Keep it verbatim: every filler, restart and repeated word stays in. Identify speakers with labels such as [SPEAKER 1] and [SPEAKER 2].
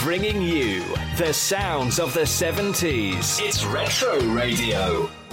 [SPEAKER 1] bringing you the sounds of the seventies. It's Retro Radio.